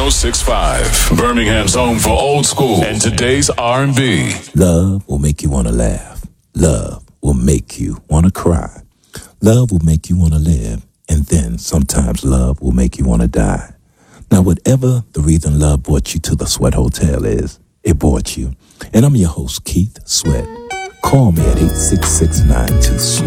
106.5. Birmingham's home for old school and today's R&B. Love will make you want to laugh. Love will make you want to cry. Love will make you want to live. And then sometimes love will make you want to die. Now, whatever the reason love brought you to the Sweat Hotel is, it brought you. And I'm your host, Keith Sweat. Call me at 866-92-SWEAT.